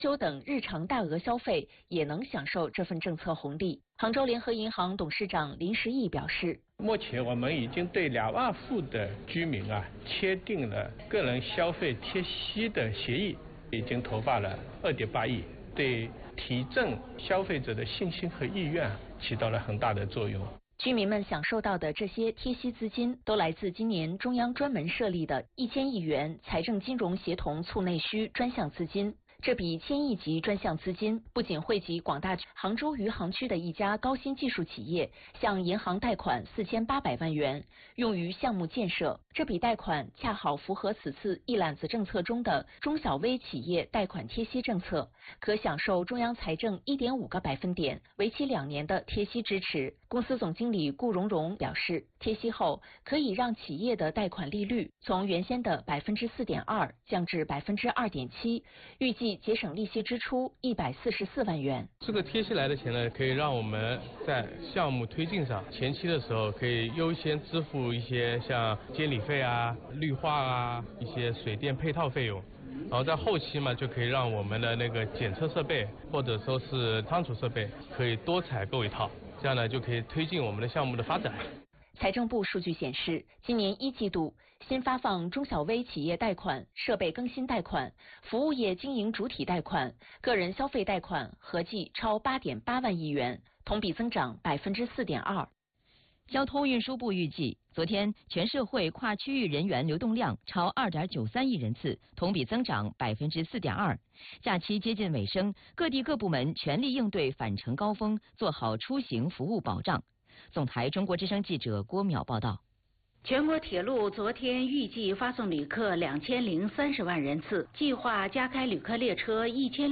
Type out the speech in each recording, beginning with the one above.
休等日常大额消费也能享受这份政策红利。杭州联合银行董事长林时义表示， 目前我们已经对2万户的居民签订了个人消费贴息的协议，已经投发了2.8亿，对提振消费者的信心和意愿起到了很大的作用。 居民们享受到的这些贴息资金，都来自今年中央专门设立的1000亿元财政金融协同促内需专项资金。这笔1000亿级专项资金不仅惠及广大杭州余杭区的一家高新技术企业，向银行贷款4800万元，用于项目建设。这笔贷款恰好符合此次一揽子政策中的中小微企业贷款贴息政策，可享受中央财政1.5个百分点、为期2年的贴息支持。公司总经理顾荣荣表示，贴息后可以让企业的贷款利率从原先的4.2%降至2.7%，预计节省利息支出144万元。 这个贴息来的钱呢，可以让我们在项目推进上，前期的时候可以优先支付一些像监理费绿化一些水电配套费用，然后在后期嘛，就可以让我们的那个检测设备或者说是仓储设备可以多采购一套，这样呢就可以推进我们的项目的发展。 财政部数据显示，今年1季度新发放中小微企业贷款、设备更新贷款、服务业经营主体贷款、个人消费贷款合计超8.8万亿元，同比增长4.2%。 交通运输部预计，昨天全社会跨区域人员流动量超2.93亿人次，同比增长4.2%。假期接近尾声，各地各部门全力应对返程高峰，做好出行服务保障。总台中国之声记者郭淼报道。 全国铁路昨天预计发送旅客2030万人次，计划加开旅客列车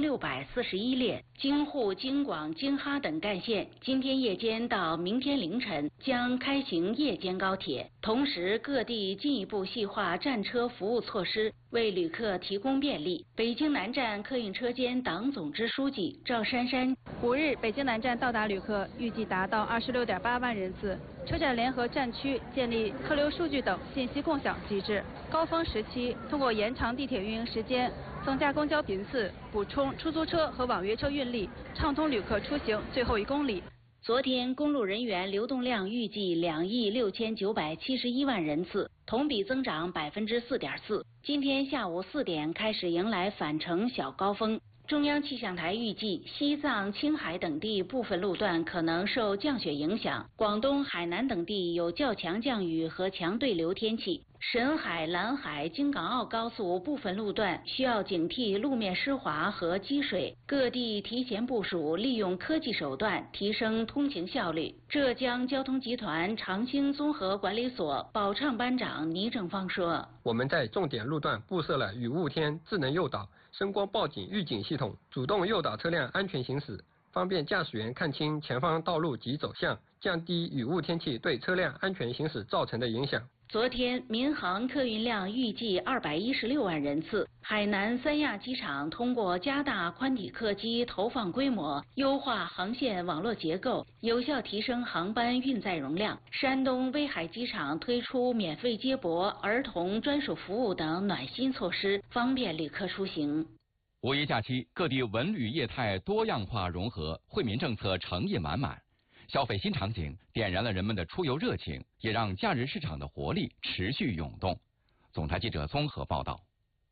1641列，京沪、京广、京哈等干线今天夜间到明天凌晨将开行夜间高铁。同时，各地进一步细化站车服务措施，为旅客提供便利。北京南站客运车间党总支书记赵珊珊 ，5日北京南站到达旅客预计达到26.8万人次。车站联合站区建立客流数据等信息共享机制，高峰时期通过延长地铁运营时间、增加公交频次、补充出租车和网约车运力，畅通旅客出行最后1公里。 昨天公路人员流动量预计2亿6971万人次，同比增长4.4%。今天下午4点开始迎来返程小高峰。中央气象台预计，西藏、青海等地部分路段可能受降雪影响，广东、海南等地有较强降雨和强对流天气。沈海、兰海、京港澳高速部分路段需要警惕路面湿滑和积水，各地提前部署，利用科技手段提升通行效率。浙江交通集团长兴综合管理所保畅班长倪正芳说：“ 我们在重点路段布设了雨雾天智能诱导、声光报警预警系统，主动诱导车辆安全行驶，方便驾驶员看清前方道路及走向，降低雨雾天气对车辆安全行驶造成的影响。” 昨天，民航客运量预计216万人次。海南三亚机场通过加大宽体客机投放规模，优化航线网络结构，有效提升航班运载容量。山东威海机场推出免费接驳、儿童专属服务等暖心措施，方便旅客出行。 五一假期，各地文旅业态多样化融合，惠民政策诚意满满。消费新场景点燃了人们的出游热情，也让假日市场的活力持续涌动。总台记者综合报道。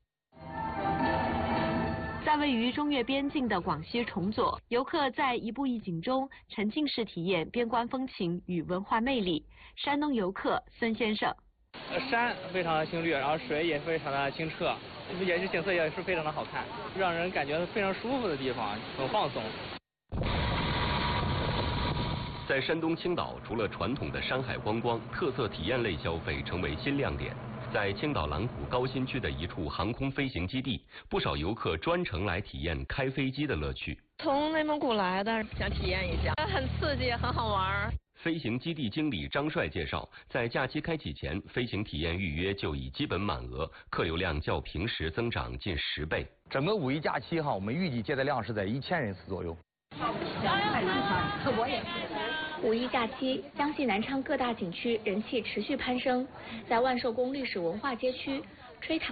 在位于中越边境的广西崇左，游客在一步一景中沉浸式体验边关风情与文化魅力。山东游客孙先生： 山非常的青绿，然后水也非常的清澈，也是景色也是非常的好看，让人感觉非常舒服的地方，很放松。 在山东青岛，除了传统的山海观光，特色体验类消费成为新亮点。在青岛蓝谷高新区的一处航空飞行基地，不少游客专程来体验开飞机的乐趣。 从内蒙古来的，想体验一下，很刺激，很好玩。 飞行基地经理张帅介绍，在假期开启前，飞行体验预约就已基本满额，客流量较平时增长近10倍。 整个五一假期我们预计接待量是在1000人次左右。 我也是。五一假期，江西南昌各大景区人气持续攀升，在万寿宫历史文化街区，吹糖